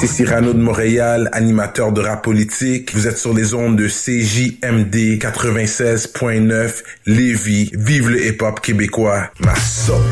C'est Cyrano de Montréal, animateur de rap politique. Vous êtes sur les ondes de CJMD 96.9 Lévis. Vive le hip-hop québécois. Ma sauce.